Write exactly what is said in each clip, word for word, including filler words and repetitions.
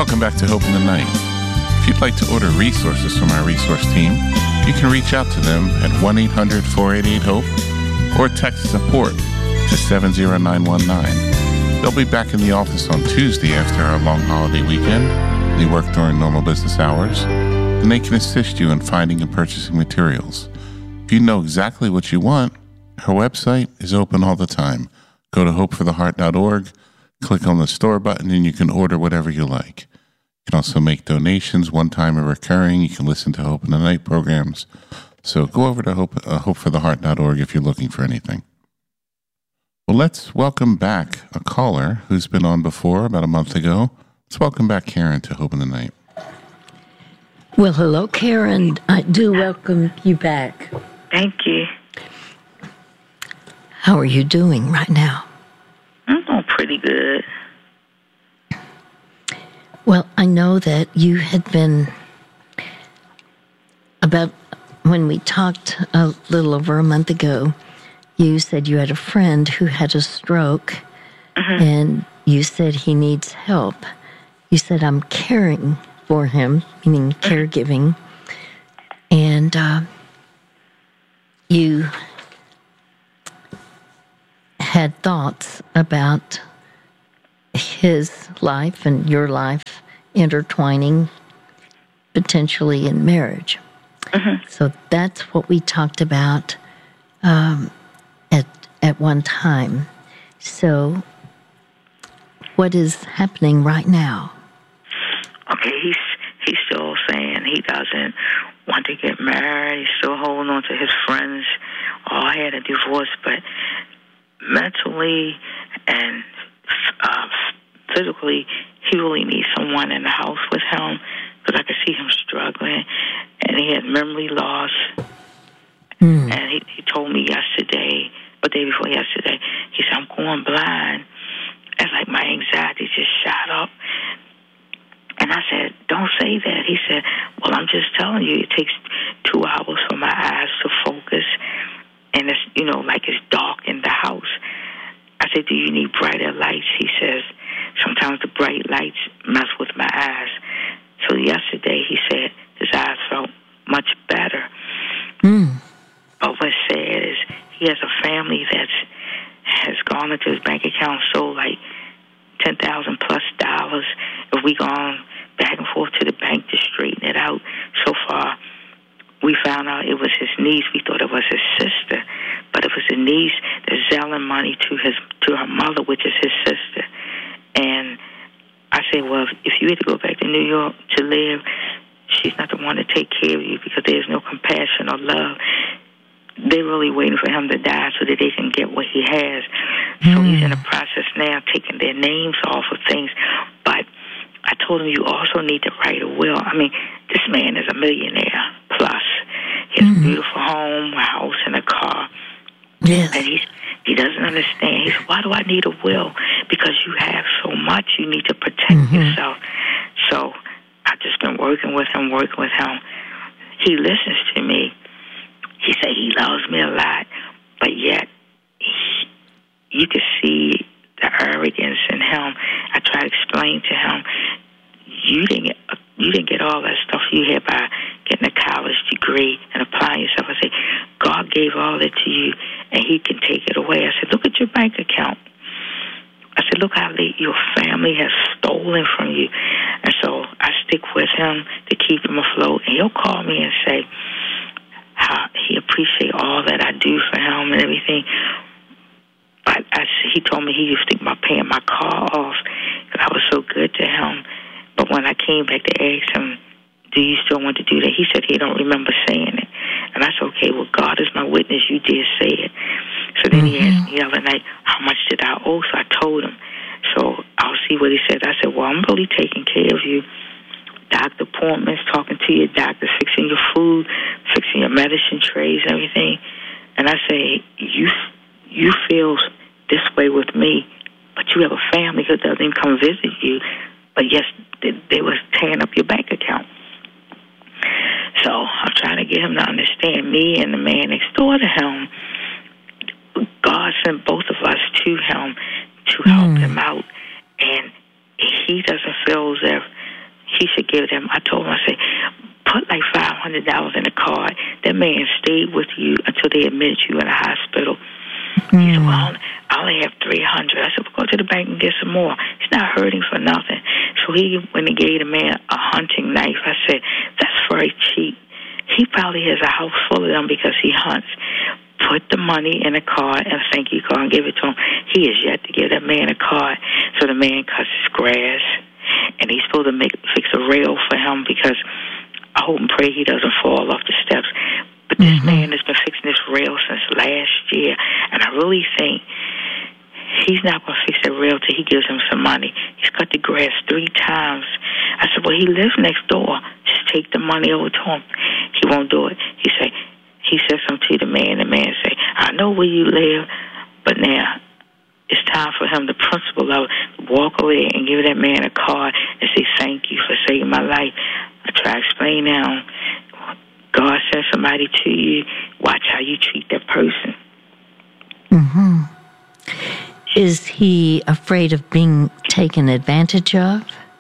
Welcome back to Hope in the Night. If you'd like to order resources from our resource team, you can reach out to them at one eight hundred four eight eight HOPE or text support to seven zero nine one nine. They'll be back in the office on Tuesday after our long holiday weekend. They work during normal business hours, and they can assist you in finding and purchasing materials. If you know exactly what you want, our website is open all the time. Go to hope for the heart dot org, click on the store button, and you can order whatever you like. You can also make donations, one-time or recurring. You can listen to Hope in the Night programs. So go over to hope, uh, hope for the heart dot org if you're looking for anything. Well, let's welcome back a caller who's been on before about a month ago. Let's welcome back Karen to Hope in the Night. Well, hello, Karen. I do welcome you back. Thank you. How are you doing right now? I'm doing pretty good. Well, I know that you had been, about when we talked a little over a month ago, you said you had a friend who had a stroke, mm-hmm. and you said he needs help. You said, I'm caring for him, meaning caregiving, and uh, you had thoughts about his life and your life intertwining potentially in marriage. Mm-hmm. So that's what we talked about um, at at one time. So what is happening right now? Okay, he's he's still saying he doesn't want to get married. He's still holding on to his friends. Oh, I had a divorce, but mentally and uh, physically, he really needs someone in the house with him because I could see him struggling, and he had memory loss. Mm. And he, he told me yesterday, or day before yesterday, he said, I'm going blind. It's like my anxiety just shot up. And I said, don't say that. He said, well, I'm just telling you, it takes two hours for my eyes to focus, and it's, you know, like it's dark in the house. I said, do you need brighter lights? He says, sometimes the bright lights mess with my eyes. So yesterday he said his eyes felt much better. Mm. But what's sad is he has a family that's has gone into his bank account, so like ten thousand plus dollars. If we gone back and forth to the bank to straighten it out, so far we found out it was his niece. We thought it was his sister, but it was a niece that's selling money to his to her mother, which is his sister. And I said, well, if you had to go back to New York to live, she's not the one to take care of you because there's no compassion or love. They're really waiting for him to die so that they can get what he has. Mm. So he's in the process now taking their names off of things. But I told him you also need to write a will. I mean, this man is a millionaire plus. He has mm. a beautiful home, a house, and a car. Yes. And he's, he doesn't understand. He said, why do I need a will? Because you have so much. You need to protect mm-hmm. yourself. So I've just been working with him, working with him. He listens to me. He said he loves me a lot, but yet he, you can see the arrogance in him. I try to explain to him, you didn't get, you didn't get all that stuff you had by getting a college degree and applying yourself. I said, God gave all that to you, and he can take it away. I said, look at your bank account. I said, look how they, your family has stolen from you. And so I stick with him to keep him afloat, and he'll call me and say how he appreciates all that I do for him and everything. But I, he told me he used to think about paying my car off because I was so good to him. But when I came back to ask him, do you still want to do that? He said he don't remember saying it. And I said, okay, well, God is my witness. You did say it. So then mm-hmm. he asked me the other night, how much did I owe? So I told him. So I'll see what he said. I said, well, I'm really taking care of you. Doctor appointments, talking to your doctor, fixing your food, fixing your medicine trays and everything. And I say, you you feel this way with me, but you have a family who doesn't even come visit you, but yes, they, they was tearing up your bank account. So I'm trying to get him to understand me and the man next door to him. God sent both of us to him to help mm. him out, and he doesn't feel as if he should give them. I told him, I said, put like five hundred dollars in a card. That man stayed with you until they admitted you in the hospital. Mm. He said, well, I only have three hundred dollars. I said, well, go to the bank and get some more. He's not hurting for nothing. So he went and gave the man a hunting knife. I said, that's very cheap. He probably has a house full of them because he hunts. Put the money in a card and a thank you card and give it to him. He is yet to give that man a card. So the man cuts his grass, and he's supposed to make fix a rail for him because I hope and pray he doesn't fall off the steps. But this mm-hmm. man has been fixing this rail since last year, and I really think he's not going to fix that rail till he gives him some money. He's cut the grass three times. I said, well, he lives next door. Just take the money over to him. He won't do it. He said, he said something to the man. The man say, I know where you live, but now it's time for him, the principal of it, walk over there and give that man a card and say, thank you for saving my life. I try to explain now, God sends somebody to you. Watch how you treat that person. Mm-hmm. Is he afraid of being taken advantage of?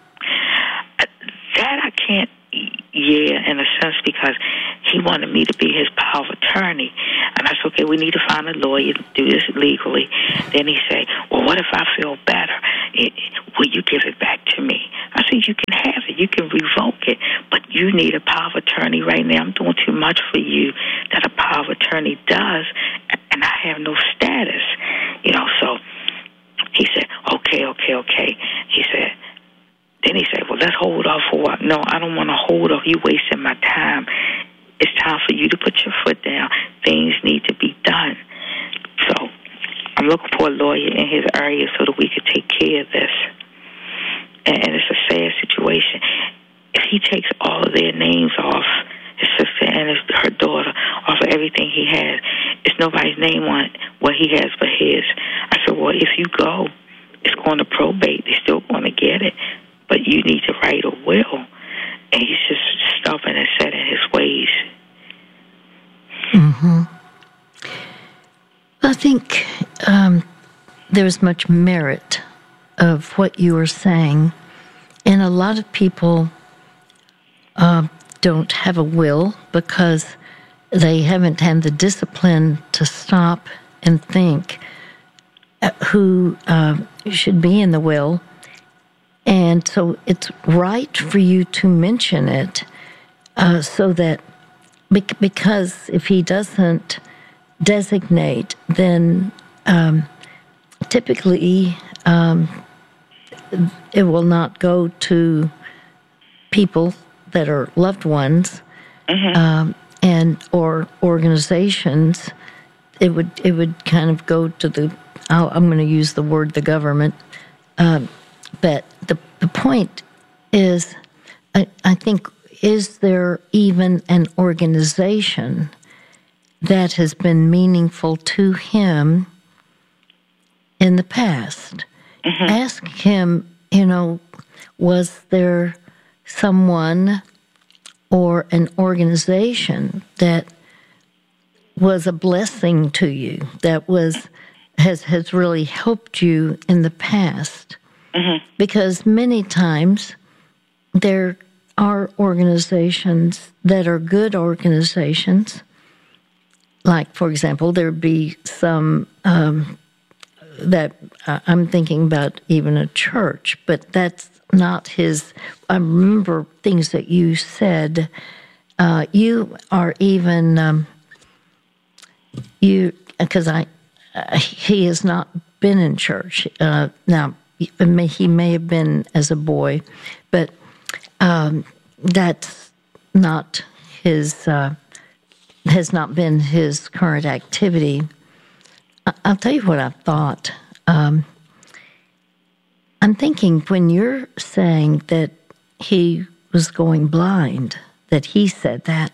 That I can't, yeah, in a sense, because he wanted me to be his power of attorney. And I said, okay, we need to find a lawyer to do this legally. Then he said, well, what if I feel better? It, will you give it back to me? I said, you can have it. You can revoke it. But you need a power of attorney right now. I'm doing too much for you that a power of attorney does, and I have no status. You know, so he said, okay, okay, okay. He said, then he said, well, let's hold off for a while. No, I don't want to hold off. You wasting my time. It's time for you to put your foot down. Things need to be done. So I'm looking for a lawyer in his area so that we could take care of this. And, and it's a sad situation. If he takes all of their names off, his sister and his, her daughter, off of everything he has, it's nobody's name on what he has but his. I said, well, if you go, it's going to probate. They're still going to get it. But you need to write a will. And he's just stubborn and set in his ways. Mm-hmm. I think um, there's much merit of what you were saying. And a lot of people uh, don't have a will because they haven't had the discipline to stop and think who uh, should be in the will. And so it's right for you to mention it uh, so that, because if he doesn't designate, then um, typically um, it will not go to people that are loved ones mm-hmm. um, and or organizations. It would it would kind of go to the, I'll, I'm going to use the word the government, um, but the the point is, I, I think, is there even an organization that has been meaningful to him in the past? Mm-hmm. Ask him, you know, was there someone or an organization that was a blessing to you, that was has has really helped you in the past? Mm-hmm. Because many times there are organizations that are good organizations. Like, for example, there'd be some um, that uh, I'm thinking about even a church, but that's not his. I remember things that you said. Uh, you are even um, you because I uh, he has not been in church uh, now. He may have been as a boy, but um, that's not his, uh, has not been his current activity. I'll tell you what I thought. Um, I'm thinking when you're saying that he was going blind, that he said that,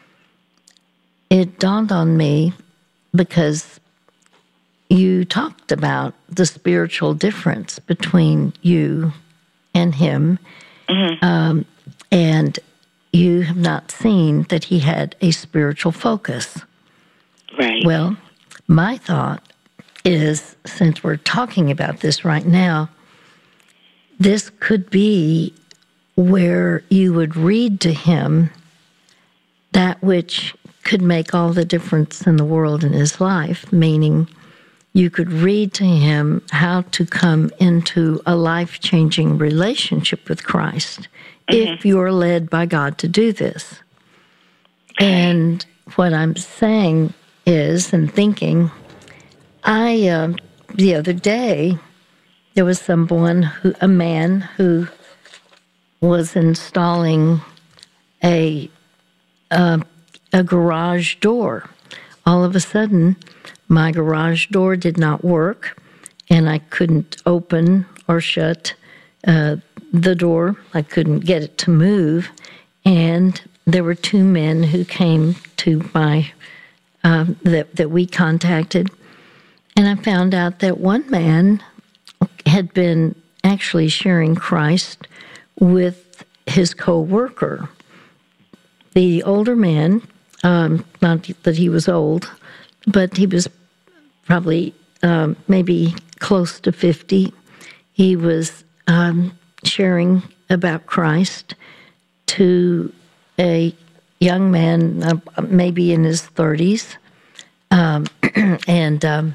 it dawned on me because you talked about the spiritual difference between you and him, mm-hmm. um, and you have not seen that he had a spiritual focus. Right. Well, my thought is, since we're talking about this right now, this could be where you would read to him that which could make all the difference in the world in his life, meaning you could read to him how to come into a life-changing relationship with Christ mm-hmm. if you're led by God to do this. And what I'm saying is, and thinking, I, uh, the other day, there was someone, who, a man who was installing a, uh, a garage door. All of a sudden, my garage door did not work, and I couldn't open or shut uh, the door. I couldn't get it to move. And there were two men who came to my, uh, that, that we contacted. And I found out that one man had been actually sharing Christ with his co-worker. The older man, um, not that he was old, but he was probably um, maybe close to fifty. He was um, sharing about Christ to a young man, uh, maybe in his thirties, um, and um,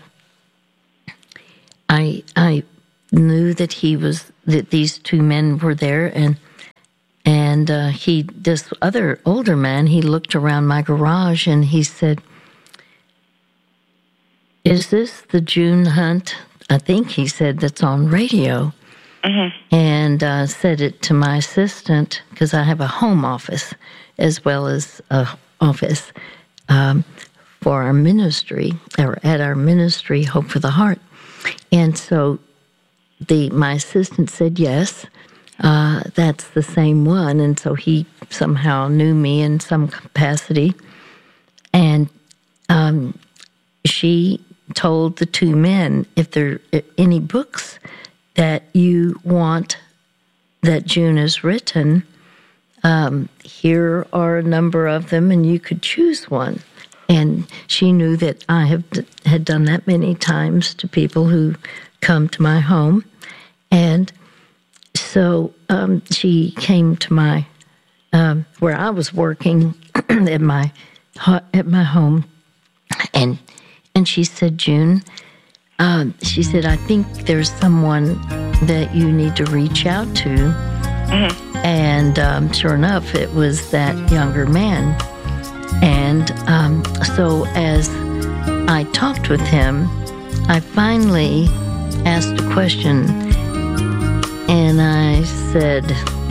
I I knew that he was that these two men were there, and and uh, he this other older man, he looked around my garage and he said, "Is this the June Hunt?" I think he said, "that's on radio." Mm-hmm. And uh, said it to my assistant, because I have a home office as well as a office um, for our ministry, or at our ministry, Hope for the Heart. And so the my assistant said, yes, uh, that's the same one. And so he somehow knew me in some capacity. And um, she told the two men, if there are any books that you want that June has written, um, here are a number of them, and you could choose one. And she knew that I have had done that many times to people who come to my home. And so um, she came to my, um, where I was working at my at my home, and and she said, "June," um, she said, "I think there's someone that you need to reach out to." Mm-hmm. And um, sure enough, it was that younger man. And um, so as I talked with him, I finally asked a question, and I said,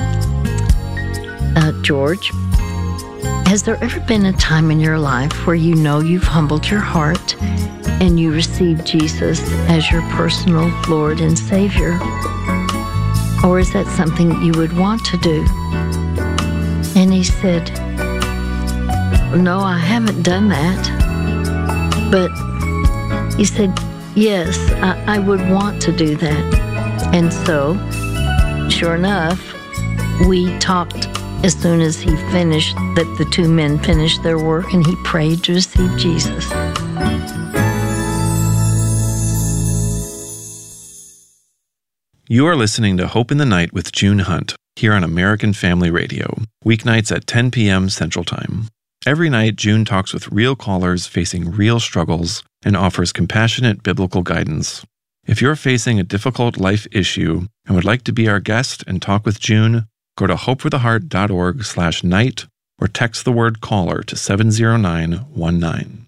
uh, "George, has there ever been a time in your life where you know you've humbled your heart and you received Jesus as your personal Lord and Savior? Or is that something you would want to do?" And he said, "No, I haven't done that." But he said, "Yes, I, I would want to do that." And so, sure enough, we talked as soon as he finished, that the two men finished their work, and he prayed to receive Jesus. You are listening to Hope in the Night with June Hunt, here on American Family Radio, weeknights at ten p.m. Central Time. Every night, June talks with real callers facing real struggles and offers compassionate biblical guidance. If you're facing a difficult life issue and would like to be our guest and talk with June, go to hopefortheheart.org slash night or text the word caller to seven zero nine one nine.